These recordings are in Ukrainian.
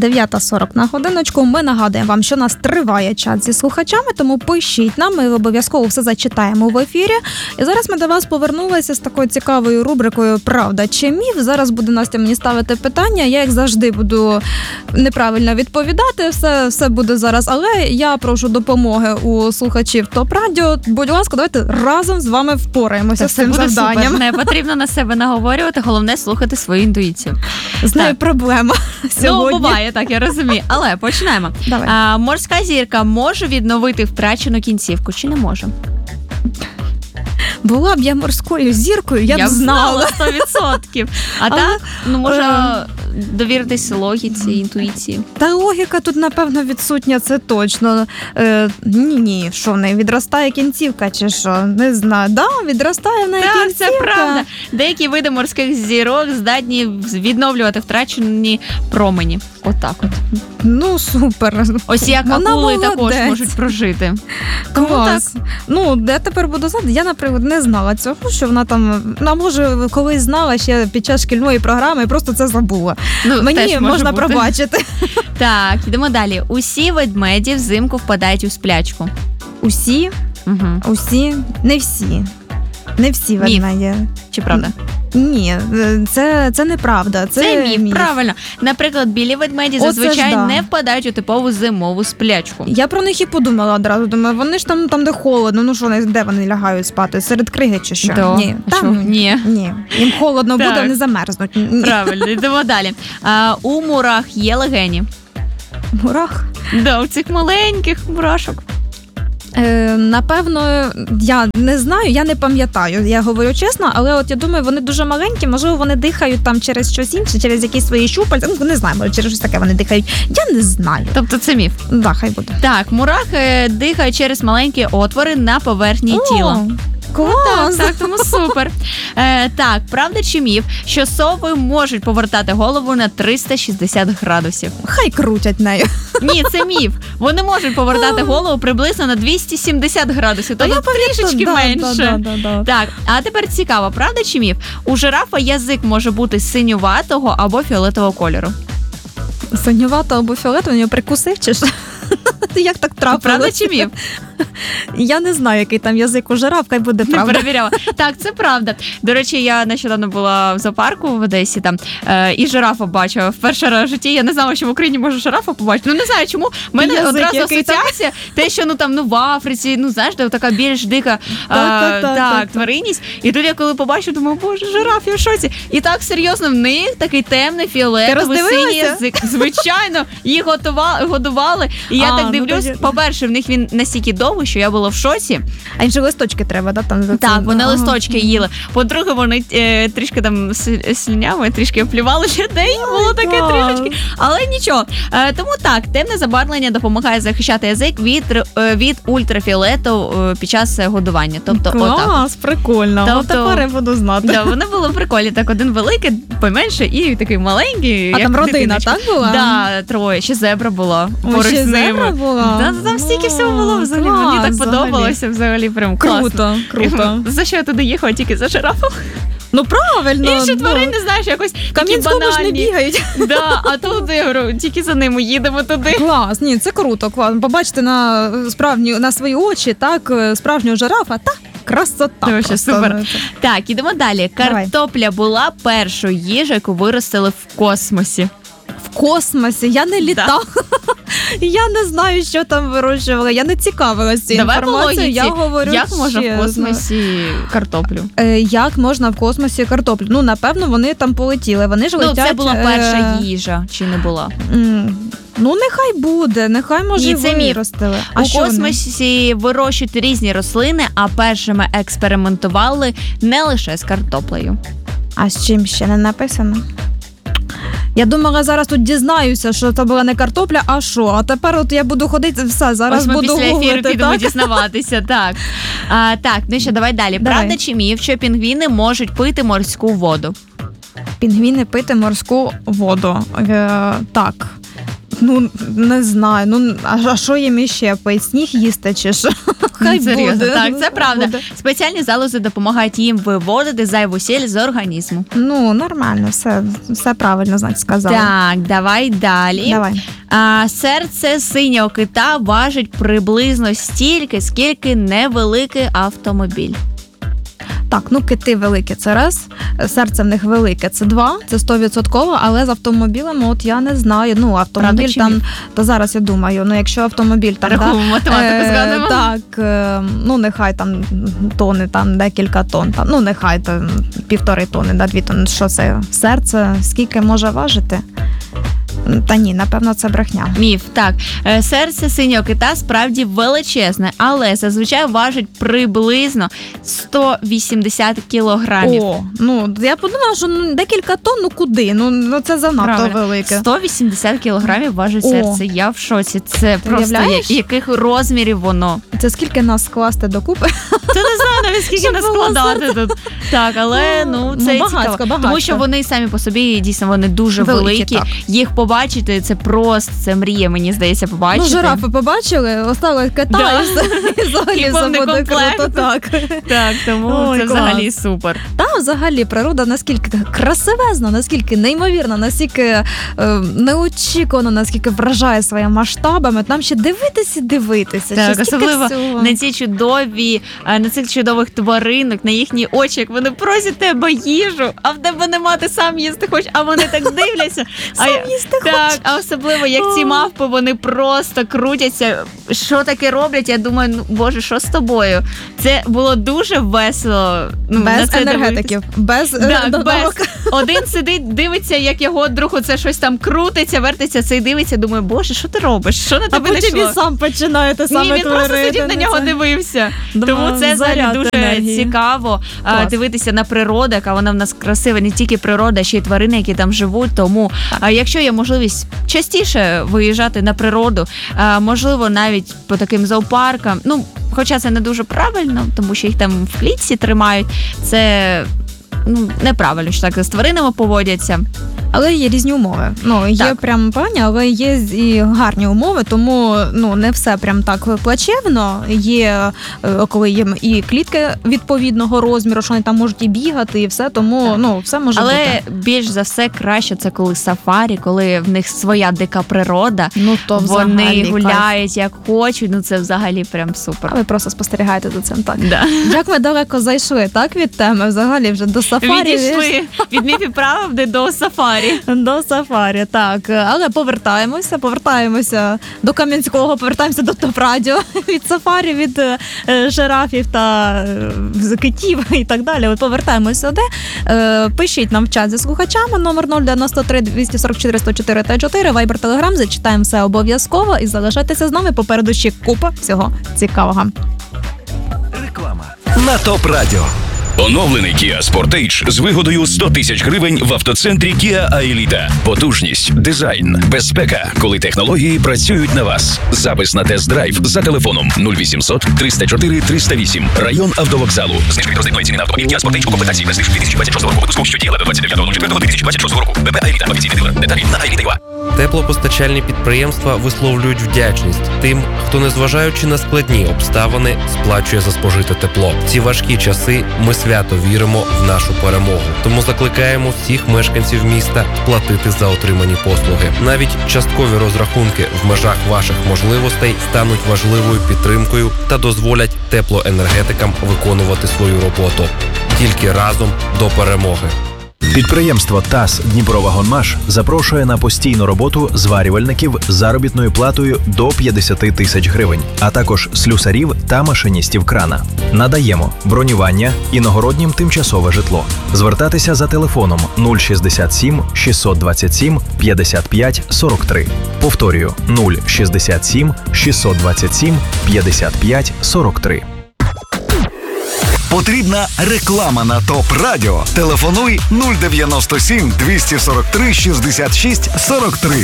9:40 на годиночку. Ми нагадуємо вам, що у нас триває чат зі слухачами, тому пишіть нам, ми обов'язково все зачитаємо в ефірі. І зараз ми до вас повернулися з такою цікавою рубрикою «Правда чи міф?». Зараз буде Настя мені ставити питання, я, як завжди, буду неправильно відповідати, все буде зараз, але я прошу допомоги у слухачів ТОП-радіо. Будь ласка, давайте разом з вами впораємося з цим завданням. Супер. Не потрібно на себе наговорювати, головне слухати свою інтуїцію. З нею проблема сьогодні. Ну, буває, так, я розумію. Але починаємо. Морська зірка може відновити втрачену кінцівку чи не може? Була б я морською зіркою, я б знала. 100%. А так, може довіритись логіці, інтуїції. Та логіка тут, напевно, відсутня, це точно. Ні, що в неї відростає кінцівка чи що? Не знаю. Да, відростає в неї кінцівка. Так, це правда. Деякі види морських зірок здатні відновлювати втрачені промені. Отак от. Ну, супер. Ось як акули також можуть прожити. Клас. Ну, я тепер буду знати. Я, наприклад, не знала цього, що вона там, може, колись знала ще під час шкільної програми і просто це забула. Мені можна пробачити. Так, йдемо далі. Усі ведмеді взимку впадають у сплячку. Усі? Угу. Усі? Не всі. Не всі ведмеді. Чи правда? Ні, це неправда. Це міф, правильно. Наприклад, білі ведмеді зазвичай не впадають у типову зимову сплячку. Я про них і подумала одразу. Думаю, вони ж там, де холодно. Ну що, де вони лягають спати? Серед криги чи що? Ні. Ні. Їм холодно буде, вони замерзнуть. Правильно, йдемо далі. У мурах є легені. Мурах? Да, у цих маленьких мурашок. Напевно, я не знаю, я не пам'ятаю, я говорю чесно, але от я думаю, вони дуже маленькі, можливо, вони дихають там через щось інше, через якісь свої щупальця, не знаю, може через щось таке вони дихають, я не знаю. Тобто це міф? Да, хай буде. Так, мурахи дихають через маленькі отвори на поверхні тіла. Клас! Так, тому супер. Так, правда чи міф, що сови можуть повертати голову на 360 градусів? Хай крутять нею. Ні, це міф. Вони можуть повертати голову приблизно на 270 градусів, тобто трішечки менше. Так, а тепер цікаво, правда чи міф? У жирафа язик може бути синюватого або фіолетового кольору. Синюватого або фіолетового? Його прикусив чи що? Як так трапилося? Правда чи міф? Я не знаю, який там язик у жираф, хай буде правда. Не перевіряла. Так, це правда. До речі, я нещодавно була в зоопарку в Одесі там і жирафа бачила. Вперше раз в житті я не знала, що в Україні можна жирафа побачити. Ну не знаю чому. У мене одразу асоціація те, що в Африці, знаєш, де така більш дика тваринність. І тут я коли побачу, думаю, боже, жираф, я в шоці. І так серйозно, в них такий темний, фіолетовий, синій язик. Звичайно, їх годували. І я так дивлюсь, по-перше, в них він настільки довгий, що я була в шоці. А їм же листочки треба, да? Так, вони листочки їли. По-друге, вони трішки там слюнями, трішки оплювали людей, було таке трішечки. Але нічого. Тому так, темне забарвлення допомагає захищати язик від ультрафіолету під час годування. Тобто, клас, прикольно. Тепер я буду знати. Да, вони були прикольні. Так, один великий, поменше, і такий маленький. А там родина, так була? Так, троє. Ще зебра була. Ще зебра була? Там стільки всього було взагалі. Мені так подобалося взагалі, прям класно. Круто. За що я туди їхала? Тільки за жирафом. Ну правильно. Інші тварини, знаєш, якось такі банальні. ж не бігають. Да, а тут, я говорю, тільки за ними їдемо туди. Клас, ні, це круто, клас. Побачити на свої очі, так, справжнього жирафа, та красота. Дуже супер. Так, ідемо далі. Картопля була першою їжею, яку виростили в космосі. В космосі? Я не літала. Я не знаю, що там вирощували. Я не цікавилася цією інформацією. Я говорю, як можна в космосі картоплю? Як можна в космосі картоплю? Ну, напевно, вони там полетіли. Вони ж летять... це була перша їжа, чи не була? Ну, нехай буде, нехай, може, виростили. У космосі вирощують різні рослини, а першими експериментували не лише з картоплею. А з чим ще не написано? Я думала, зараз тут дізнаюся, що це була не картопля, а що? А тепер от я буду ходити, все, зараз буду гуглити. Ось ми після ефіру підемо дізнаватися, так. Так, ну що, давай далі. Правда чи міф, що пінгвіни можуть пити морську воду? Пінгвіни пити морську воду? Так. Ну, не знаю. Ну, а що їм іще пить? Сніг їсти чи що? Хай серйозно, буде. так, це правда. Буде. Спеціальні залози допомагають їм виводити зайву сіль з організму. Ну, нормально, все правильно, значить, сказала. Так, давай далі. Давай. Серце синього кита важить приблизно стільки, скільки невеликий автомобіль. Так, ну кити великі – це раз, серце в них велике – це два, це 100%, але з автомобілем, от я не знаю, ну автомобіль Правда чи там, міф? то зараз я думаю, ну якщо автомобіль там, Рахуємо математику, згадуємо. так, ну нехай там тони, там декілька тонн, там, ну нехай там 1,5 тонни, 2 тонни, що це, серце, скільки може важити? Та ні, напевно, це брехня. Міф, так. Серце синього кита справді величезне, але зазвичай важить приблизно 180 кілограмів. О, ну я подумала, що декілька тонн, ну куди? Ну це занадто Правильно. велике. 180 кілограмів важить О. серце. Я в шоці. Це просто уявляєш? яких розмірів воно. Це скільки нас скласти докупи? Це не знаю навіть скільки Щоб не було складати тут. Так, але Ну, це багатько, цікаво. багатько. Тому що вони самі по собі дійсно вони дуже великі. Так. Їх побачити це просто це мрія, мені здається, побачити. Ну, жирафи побачили, осталось кота Да. і все. І взагалі І все повний буде комплект. круто. Так. Так, тому Ой, це клас. взагалі супер. Та взагалі природа наскільки красивезна, наскільки неймовірна, наскільки неочікувано, наскільки вражає своїми масштабами. Там ще дивитися і дивитися. Так, Ще стільки особливо всього. на ці чудові, на цих чудових тваринок, на їхні очі, як вони просять тебе їжу, а в тебе нема, ти сам їсти хочеш, а вони так дивляться. Сам їсти Так, а особливо, як ці мавпи, вони просто крутяться, що таке роблять, я думаю, ну, боже, що з тобою? Це було дуже весело. Ну, на Без це енергетиків, без Так, добавок. без. Один сидить, дивиться, як його друг оце щось там крутиться, вертиться, цей дивиться, думає, боже, що ти робиш? Що на А тебе потім найшло? він сам починає те саме Ні, він просто творити. сидів на нього дивився. Думаю, Тому це взагалі заряд дуже енергії. цікаво Клас. дивитися на природу, яка вона в нас красива, не тільки природа, а ще й тварини, які там живуть. Тому якщо є можливість частіше виїжджати на природу, можливо, навіть по таким зоопаркам, ну, хоча це не дуже правильно, тому що їх там в клітці тримають, це неправильно, що так з тваринами поводяться. Але є різні умови. Ну, є Так. прям погані, але є і гарні умови, тому не все прям так плачевно. Є, коли є і клітки відповідного розміру, що вони там можуть і бігати, і все, тому все може Але бути. більш за все краще це коли сафарі, коли в них своя дика природа, Ну, то вони взагалі гуляють як хочуть, це взагалі прям супер. А ви просто спостерігаєте за цим, так. Да. Як ми далеко зайшли, так, від теми, взагалі вже до сафарі. Відійшли від міфів правди до сафарі. До сафарі, так. Але повертаємося до Кам'янського, повертаємося до топ-радіо, від сафарі, від жирафів та китів і так далі. От повертаємося сюди. Пишіть нам в чат зі слухачами, номер 093 244 104 та 4, Viber, Telegram, зачитаємо все обов'язково і залишайтеся з нами, попереду ще купа всього цікавого. Реклама на ТОП Радіо. Оновлений Kia Sportage з вигодою 100 тисяч гривень в автоцентрі Kia Aelita. Потужність, дизайн, безпека, коли технології працюють на вас. Запис на тест-драйв за телефоном 0800 304 308. Район автовокзалу. Знижки роздрібної ціни на автомобіль Kia Sportage у комплектації без знижок 2026 року випуску, що діяла до 29.04.2026 року. БП Aelita. Офіційний дилер. Деталі на Aelita.ua. Теплопостачальні підприємства висловлюють вдячність тим, хто, незважаючи на складні обставини, сплачує за спожите тепло. В ці важкі часи ми свято віримо в нашу перемогу. Тому закликаємо всіх мешканців міста платити за отримані послуги. Навіть часткові розрахунки в межах ваших можливостей стануть важливою підтримкою та дозволять теплоенергетикам виконувати свою роботу. Тільки разом до перемоги. Підприємство ТАСС «Дніпровагонмаш» запрошує на постійну роботу зварювальників з заробітною платою до 50 тисяч гривень, а також слюсарів та машиністів крана. Надаємо бронювання, іногороднім тимчасове житло. Звертатися за телефоном 067 627 55 43. Повторюю, 067 627 55 43. Потрібна реклама на ТОП Радіо. Телефонуй 097 243 66 43.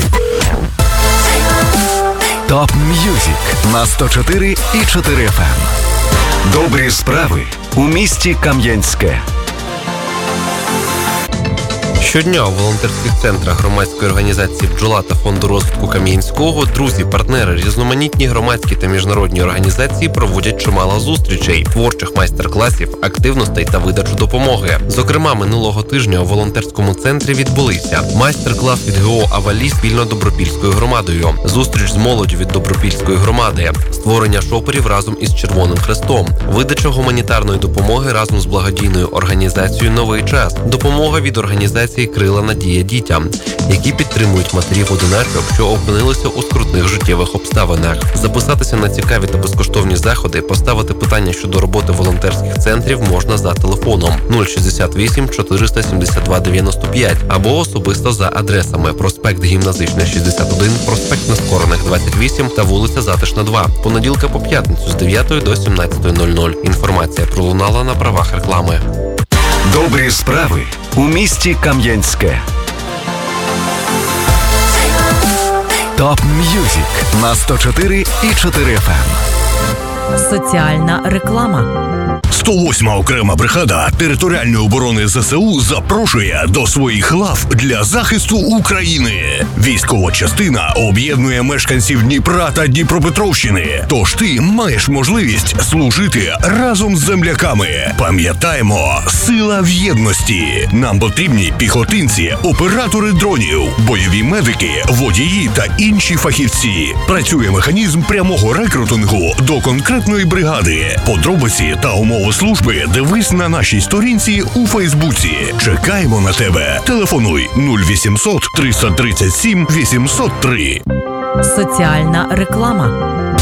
ТОП М'юзік на 104,4 FM. Добрі справи у місті Кам'янське. Щодня у волонтерських центрах громадської організації «Бджола» та Фонду розвитку Кам'янського друзі, партнери, різноманітні громадські та міжнародні організації проводять чимало зустрічей, творчих майстер-класів, активностей та видачу допомоги. Зокрема, минулого тижня у волонтерському центрі відбулися майстер-клас від ГО «Авалі» спільно Добропільською громадою, зустріч з молоддю від Добропільської громади, створення шоперів разом із Червоним Хрестом, видача гуманітарної допомоги разом з благодійною організацією «Новий час», допомога від організації «Крила Надія дітям», які підтримують матерів-одиначок, що опинилися у скрутних життєвих обставинах. Записатися на цікаві та безкоштовні заходи, поставити питання щодо роботи волонтерських центрів можна за телефоном 068 472 95 або особисто за адресами: проспект Гімназичний 61, проспект Нескорених 28 та вулиця Затишна 2. Понеділка по п'ятницю з 9 до 17:00. Інформація пролунала на правах реклами. Добрі справи у місті Кам'янське. Топ М'юзік на 104,4 FM. Соціальна реклама. 108-ма окрема бригада територіальної оборони ЗСУ запрошує до своїх лав для захисту України. Військова частина об'єднує мешканців Дніпра та Дніпропетровщини. Тож ти маєш можливість служити разом з земляками. Пам'ятаємо, сила в єдності. Нам потрібні піхотинці, оператори дронів, бойові медики, водії та інші фахівці. Працює механізм прямого рекрутингу до конкретної бригади. Подробиці та умови служби дивись на нашій сторінці у Фейсбуці. Чекаємо на тебе. Телефонуй 0800 337 803. Соціальна реклама.